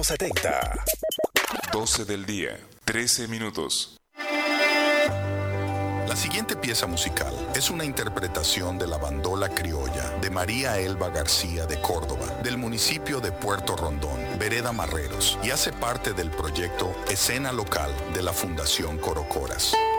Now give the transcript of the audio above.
70. 12 del día, 13 minutos. La siguiente pieza musical es una interpretación de la bandola criolla de María Elba García de Córdoba, del municipio de Puerto Rondón, Vereda Marreros, y hace parte del proyecto Escena Local de la Fundación Corocoras.